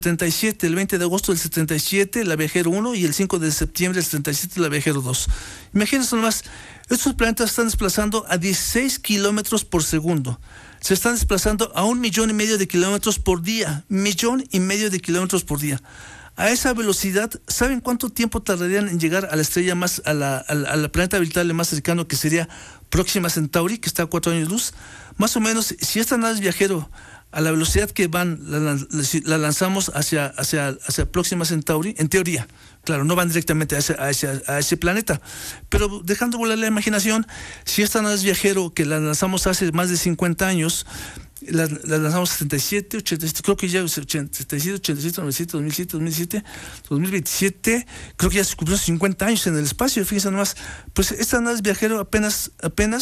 77, el 20 de agosto del 77, la Viajero 1, y el 5 de septiembre del 77, la Viajero 2. Imagínense nomás, estos planetas están desplazando a 16 kilómetros por segundo. Se están desplazando a 1,5 millones de kilómetros por día. 1,5 millones de kilómetros por día. A esa velocidad, ¿saben cuánto tiempo tardarían en llegar a la estrella más, a la planeta habitable más cercano, que sería Próxima Centauri, que está a 4 años luz? Más o menos, si esta nave es Viajero, a la velocidad que van, la lanzamos hacia Próxima Centauri, en teoría, claro, no van directamente a ese planeta, pero dejando volar la imaginación, si esta nave es Viajero, que la lanzamos hace más de 50 años, la lanzamos 77, 87, creo que ya 87, 87, 97, 2007, 2007, 2027, creo que ya se cumplió 50 años en el espacio, fíjense nomás. Pues esta nave Viajero apenas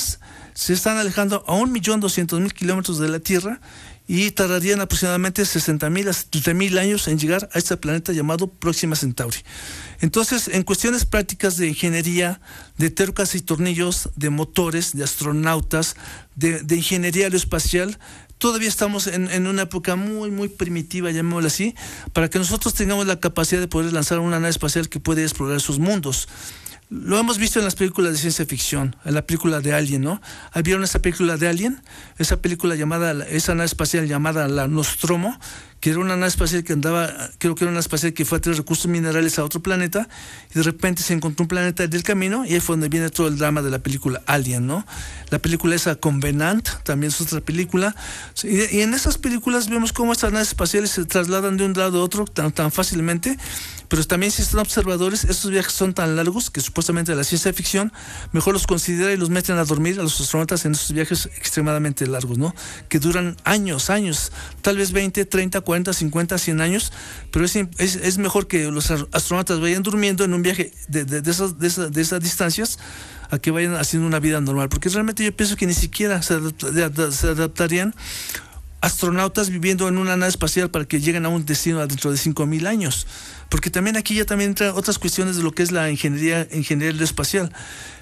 se están alejando a 1,200,000 kilómetros de la Tierra, y tardarían aproximadamente 60,000 a 70,000 años en llegar a este planeta llamado Próxima Centauri. Entonces, en cuestiones prácticas de ingeniería, de tuercas y tornillos, de motores, de astronautas, de ingeniería aeroespacial, todavía estamos en una época muy, muy primitiva, llamémoslo así, para que nosotros tengamos la capacidad de poder lanzar una nave espacial que puede explorar esos mundos. Lo hemos visto en las películas de ciencia ficción, en la película de Alien, ¿no? ¿Vieron esa película de Alien? Esa película esa nave espacial llamada la Nostromo, que era una nave espacial que andaba, creo que era una nave espacial que fue a traer recursos minerales a otro planeta, y de repente se encontró un planeta del camino, y ahí fue donde viene todo el drama de la película Alien, ¿no? La película esa Covenant, también es otra película, y en esas películas vemos cómo estas naves espaciales se trasladan de un lado a otro tan fácilmente, pero también si están observadores, estos viajes son tan largos que supuestamente la ciencia ficción mejor los considera y los meten a dormir a los astronautas en esos viajes extremadamente largos, ¿no? Que duran años, tal vez 20, 30, 40, 50, 100 años, pero es mejor que los astronautas vayan durmiendo en un viaje de esas distancias a que vayan haciendo una vida normal, porque realmente yo pienso que ni siquiera se adaptarían astronautas viviendo en una nave espacial para que lleguen a un destino dentro de 5,000 años, porque también aquí también entran otras cuestiones de lo que es la ingeniería aeroespacial.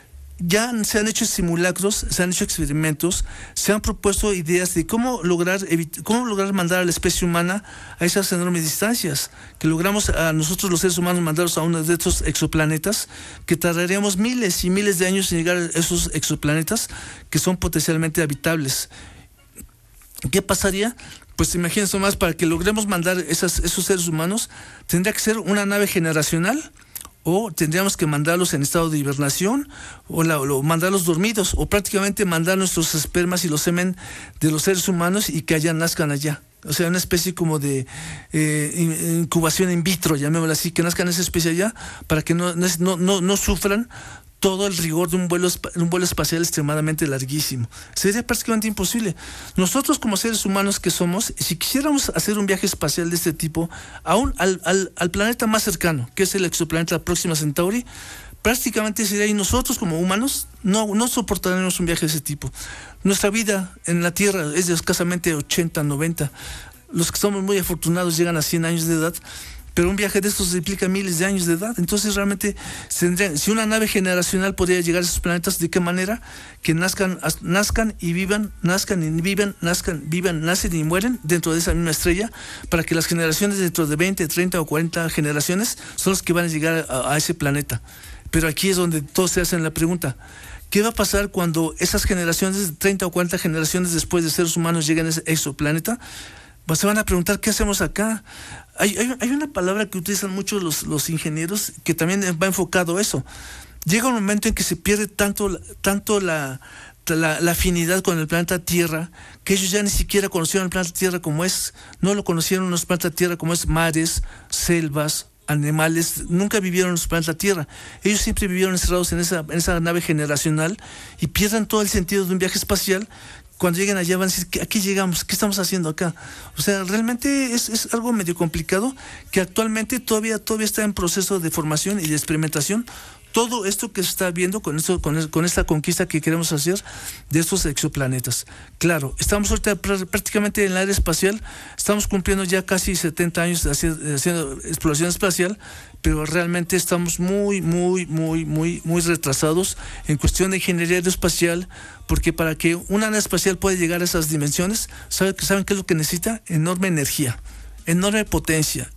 Ya se han hecho simulacros, se han hecho experimentos, se han propuesto ideas de cómo lograr mandar a la especie humana a esas enormes distancias, que logramos a nosotros los seres humanos mandarlos a uno de estos exoplanetas, que tardaríamos miles y miles de años en llegar a esos exoplanetas que son potencialmente habitables. ¿Qué pasaría? Pues imagínense más, para que logremos mandar esos seres humanos, tendría que ser una nave generacional, o tendríamos que mandarlos en estado de hibernación, o mandarlos dormidos, o prácticamente mandar nuestros espermas y los semen de los seres humanos y que allá nazcan allá. O sea, una especie como de incubación in vitro, llamémoslo así, que nazcan esa especie allá, para que no sufran todo el rigor de un vuelo espacial extremadamente larguísimo. Sería prácticamente imposible. Nosotros, como seres humanos que somos, si quisiéramos hacer un viaje espacial de este tipo, aún al planeta más cercano, que es el exoplaneta Próxima Centauri, prácticamente sería, y nosotros como humanos no soportaremos un viaje de ese tipo. Nuestra vida en la Tierra es de escasamente 80, 90. Los que somos muy afortunados llegan a 100 años de edad, pero un viaje de estos implica miles de años de edad. Entonces realmente si una nave generacional podría llegar a esos planetas, ¿de qué manera? Que nazcan y vivan, nazcan y vivan, nacen y mueren dentro de esa misma estrella, para que las generaciones dentro de 20, 30 o 40 generaciones son los que van a llegar a ese planeta. Pero aquí es donde todos se hacen la pregunta: ¿qué va a pasar cuando esas generaciones, 30 o 40 generaciones después de seres humanos, lleguen a ese exoplaneta? Pues se van a preguntar, ¿qué hacemos acá? Hay una palabra que utilizan mucho los ingenieros que también va enfocado a eso. Llega un momento en que se pierde tanto la afinidad con el planeta Tierra, que ellos ya ni siquiera conocieron el planeta Tierra como es. No lo conocieron los planetas Tierra como es: mares, selvas, animales. Nunca vivieron en los planetas Tierra. Ellos siempre vivieron encerrados en esa nave generacional, y pierden todo el sentido de un viaje espacial. Cuando lleguen allá van a decir: aquí llegamos, ¿qué estamos haciendo acá? O sea, realmente es algo medio complicado, que actualmente todavía está en proceso de formación y de experimentación. Todo esto que se está viendo con esta conquista que queremos hacer de estos exoplanetas. Claro, estamos ahorita prácticamente en el área espacial, estamos cumpliendo ya casi 70 años haciendo exploración espacial, pero realmente estamos muy retrasados en cuestión de ingeniería aeroespacial, porque para que una nave espacial pueda llegar a esas dimensiones, ¿saben qué es lo que necesita? Enorme energía. enorme potencia.